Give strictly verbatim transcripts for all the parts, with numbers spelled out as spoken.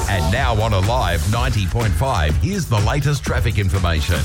And now on Alive ninety point five, here's the latest traffic information.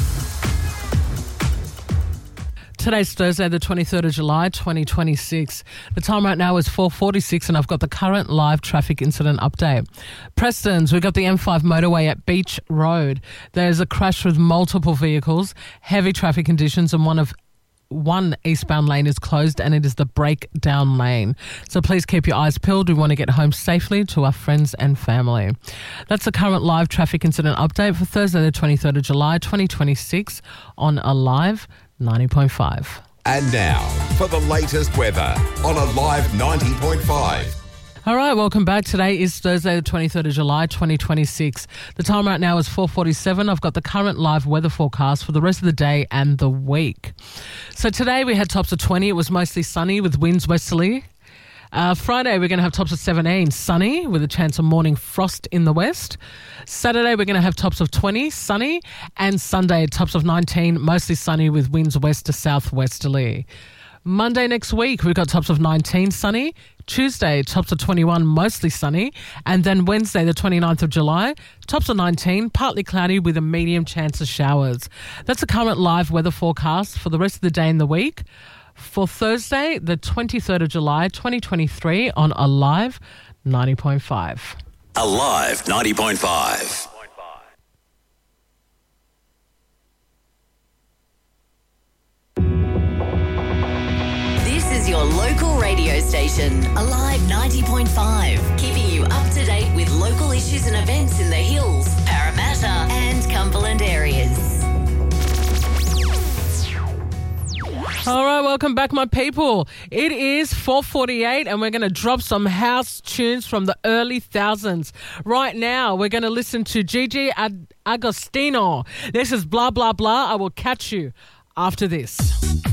Today's Thursday, the twenty-third of July, twenty twenty-six. The time right now is four forty-six and I've got the current live traffic incident update. Prestons, we've got the M five motorway at Beach Road. There's a crash with multiple vehicles, heavy traffic conditions, and one of One eastbound lane is closed and it is the breakdown lane. So please keep your eyes peeled. We want to get home safely to our friends and family. That's the current live traffic incident update for Thursday the twenty-third of July twenty twenty-six on Alive ninety point five. And now for the latest weather on Alive ninety point five. All right, welcome back. Today is Thursday, the twenty-third of July, twenty twenty-six. The time right now is four forty-seven. I've got the current live weather forecast for the rest of the day and the week. So today we had tops of twenty. It was mostly sunny with winds westerly. Uh, Friday, we're going to have tops of seventeen, sunny with a chance of morning frost in the west. Saturday, we're going to have tops of twenty, sunny. And Sunday, tops of nineteen, mostly sunny with winds west to southwesterly. Monday next week, we've got tops of nineteen, sunny. Tuesday, tops of twenty-one, mostly sunny. And then Wednesday, the twenty-ninth of July, tops of nineteen, partly cloudy with a medium chance of showers. That's the current live weather forecast for the rest of the day and the week. For Thursday, the twenty-third of July, twenty twenty-three on Alive ninety point five. Alive ninety point five. Your local radio station, Alive ninety point five, keeping you up to date with local issues and events in the Hills, Parramatta and Cumberland areas. All right, welcome back, my people. It is four forty-eight and we're going to drop some house tunes from the early thousands. Right now, we're going to listen to Gigi Ad- Agostino. This is Blah, Blah, Blah. I will catch you after this.